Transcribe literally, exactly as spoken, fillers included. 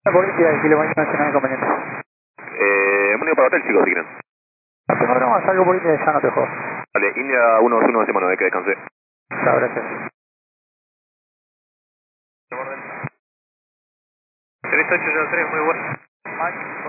La policía de Kilo Mañana Nacional Inconveniente. Eh, hemos ido para hotel, chicos, si quieren. No, no, salgo policía, ya no te jodas. Vale, India uno dos uno, semana, que descanse. Chao, gracias. tres ocho cero tres, muy bueno.